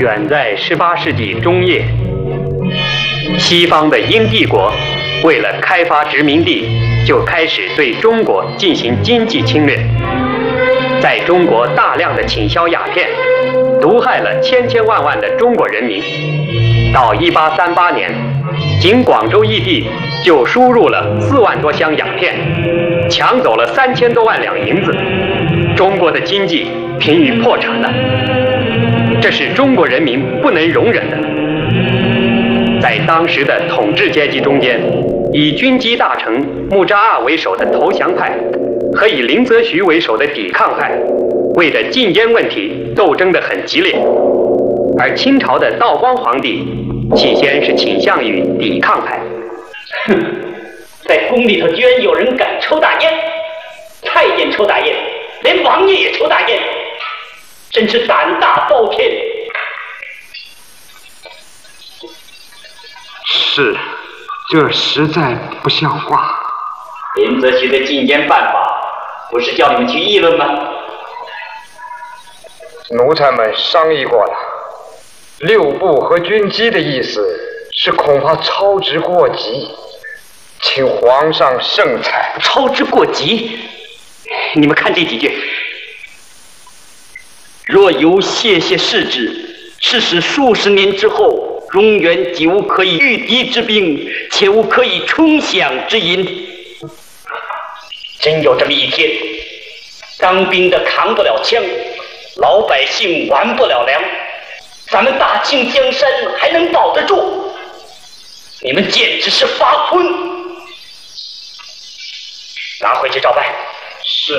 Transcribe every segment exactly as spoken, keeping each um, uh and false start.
远在十八世纪中叶，西方的英帝国为了开发殖民地，就开始对中国进行经济侵略，在中国大量的倾销鸦片，毒害了千千万万的中国人民。到一八三八年，仅广州一地就输入了四万多箱鸦片，抢走了三千多万两银子，中国的经济濒于破产了。这是中国人民不能容忍的。在当时的统治阶级中间，以军机大臣穆扎阿为首的投降派和以林则徐为首的抵抗派，为着禁烟问题斗争得很激烈。而清朝的道光皇帝起先是倾向于抵抗派。 哼，在宫里头居然有人敢抽大烟，太监抽大烟，连王爷也抽大烟，真是胆大包天。 是，这实在不像话。 林则徐的禁烟办法，不是叫你们去议论吗？ 奴才们商议过了，六部和军机的意思是恐怕操之过急，请皇上圣裁。 操之过急？你们看这几句：若由谢谢世旨，是使数十年之后，中原既无可以御敌之兵，且无可以冲饷之银。真有这么一天，当兵的扛不了枪，老百姓完不了粮，咱们大清江山还能保得住？你们简直是发昏！拿回去照办。 是。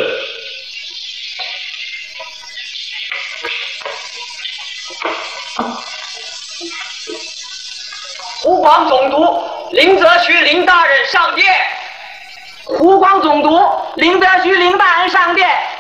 湖广总督林则徐林大人上殿。湖广总督林则徐林大人上殿。